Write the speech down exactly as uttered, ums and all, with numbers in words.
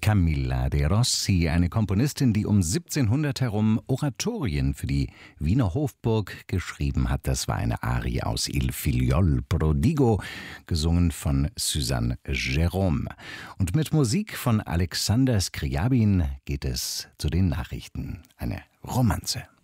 Camilla de Rossi, eine Komponistin, die um siebzehnhundert herum Oratorien für die Wiener Hofburg geschrieben hat. Das war eine Arie aus Il Figliol Prodigo, gesungen von Suzanne Jérôme. Und mit Musik von Alexander Scriabin geht es zu den Nachrichten. Eine Romanze.